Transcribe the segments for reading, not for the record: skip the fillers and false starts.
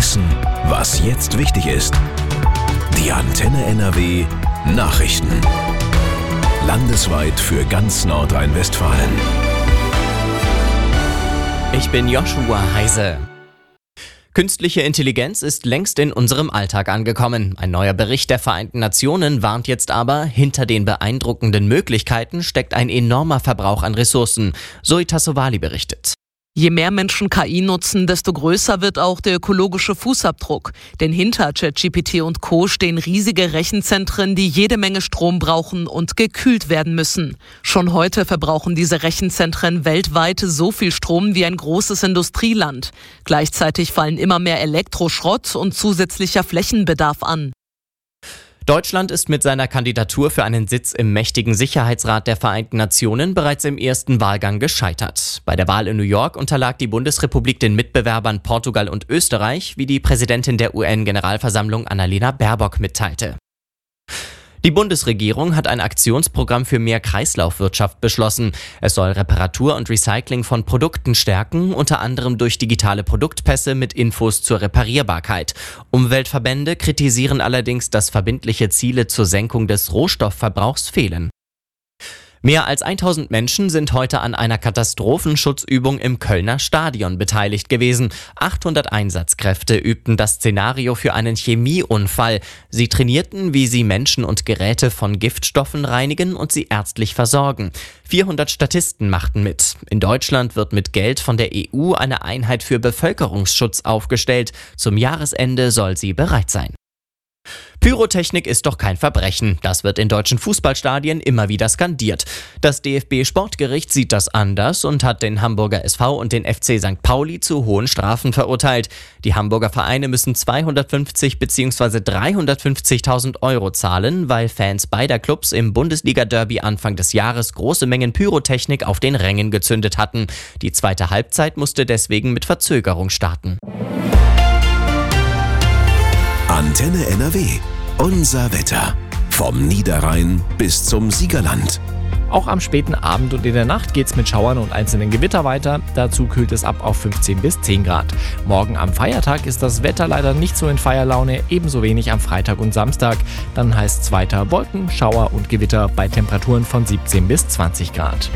wissen, was jetzt wichtig ist. Die Antenne NRW Nachrichten. Landesweit für ganz Nordrhein-Westfalen. Ich bin Joshua Heise. Künstliche Intelligenz ist längst in unserem Alltag angekommen. Ein neuer Bericht der Vereinten Nationen warnt jetzt aber, hinter den beeindruckenden Möglichkeiten steckt ein enormer Verbrauch an Ressourcen. Zoe Tassovali berichtet. Je mehr Menschen KI nutzen, desto größer wird auch der ökologische Fußabdruck. Denn hinter ChatGPT und Co. stehen riesige Rechenzentren, die jede Menge Strom brauchen und gekühlt werden müssen. Schon heute verbrauchen diese Rechenzentren weltweit so viel Strom wie ein großes Industrieland. Gleichzeitig fallen immer mehr Elektroschrott und zusätzlicher Flächenbedarf an. Deutschland ist mit seiner Kandidatur für einen Sitz im mächtigen Sicherheitsrat der Vereinten Nationen bereits im ersten Wahlgang gescheitert. Bei der Wahl in New York unterlag die Bundesrepublik den Mitbewerbern Portugal und Österreich, wie die Präsidentin der UN-Generalversammlung Annalena Baerbock mitteilte. Die Bundesregierung hat ein Aktionsprogramm für mehr Kreislaufwirtschaft beschlossen. Es soll Reparatur und Recycling von Produkten stärken, unter anderem durch digitale Produktpässe mit Infos zur Reparierbarkeit. Umweltverbände kritisieren allerdings, dass verbindliche Ziele zur Senkung des Rohstoffverbrauchs fehlen. Mehr als 1000 Menschen sind heute an einer Katastrophenschutzübung im Kölner Stadion beteiligt gewesen. 800 Einsatzkräfte übten das Szenario für einen Chemieunfall. Sie trainierten, wie sie Menschen und Geräte von Giftstoffen reinigen und sie ärztlich versorgen. 400 Statisten machten mit. In Deutschland wird mit Geld von der EU eine Einheit für Bevölkerungsschutz aufgestellt. Zum Jahresende soll sie bereit sein. Pyrotechnik ist doch kein Verbrechen. Das wird in deutschen Fußballstadien immer wieder skandiert. Das DFB-Sportgericht sieht das anders und hat den Hamburger SV und den FC St. Pauli zu hohen Strafen verurteilt. Die Hamburger Vereine müssen 250 bzw. 350.000 Euro zahlen, weil Fans beider Clubs im Bundesliga-Derby Anfang des Jahres große Mengen Pyrotechnik auf den Rängen gezündet hatten. Die zweite Halbzeit musste deswegen mit Verzögerung starten. Antenne NRW. Unser Wetter. Vom Niederrhein bis zum Siegerland. Auch am späten Abend und in der Nacht geht's mit Schauern und einzelnen Gewitter weiter. Dazu kühlt es ab auf 15 bis 10 Grad. Morgen am Feiertag ist das Wetter leider nicht so in Feierlaune, ebenso wenig am Freitag und Samstag. Dann heißt es weiter Wolken, Schauer und Gewitter bei Temperaturen von 17 bis 20 Grad.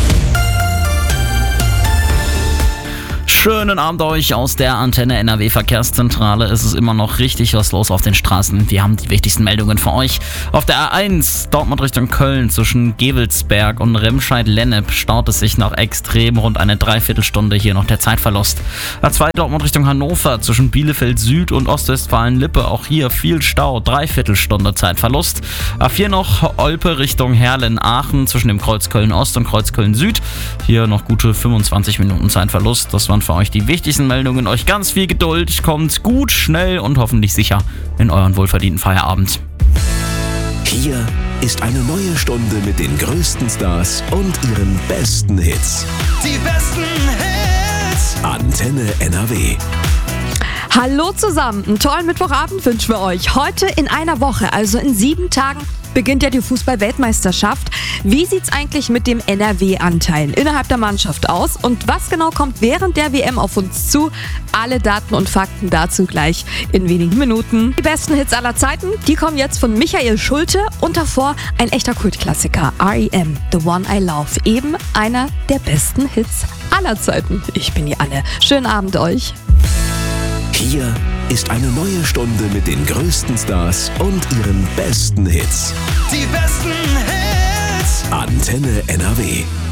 Schönen Abend euch aus der Antenne NRW Verkehrszentrale. Es ist immer noch richtig was los auf den Straßen. Wir haben die wichtigsten Meldungen für euch. Auf der A1 Dortmund Richtung Köln zwischen Gevelsberg und Remscheid-Lennep staut es sich noch extrem, rund eine Dreiviertelstunde hier noch der Zeitverlust. A2 Dortmund Richtung Hannover zwischen Bielefeld Süd und Ostwestfalen-Lippe, auch hier viel Stau, Dreiviertelstunde Zeitverlust. A4 noch Olpe Richtung Herlen-Aachen zwischen dem Kreuz Köln-Ost und Kreuz Köln-Süd. Hier noch gute 25 Minuten Zeitverlust. Das waren für euch die wichtigsten Meldungen. Euch ganz viel Geduld, kommt gut, schnell und hoffentlich sicher in euren wohlverdienten Feierabend. Hier ist eine neue Stunde mit den größten Stars und ihren besten Hits. Die besten Hits. Antenne NRW. Hallo zusammen, einen tollen Mittwochabend wünschen wir euch. Heute in einer Woche, also in 7 Tagen, beginnt ja die Fußball-Weltmeisterschaft. Wie sieht's eigentlich mit dem NRW-Anteil innerhalb der Mannschaft aus? Und was genau kommt während der WM auf uns zu? Alle Daten und Fakten dazu gleich in wenigen Minuten. Die besten Hits aller Zeiten, die kommen jetzt von Michael Schulte und davor ein echter Kultklassiker, R.E.M., The One I Love. Eben einer der besten Hits aller Zeiten. Ich bin die Anne. Schönen Abend euch. Hier ist eine neue Stunde mit den größten Stars und ihren besten Hits. Die besten Hits. Antenne NRW.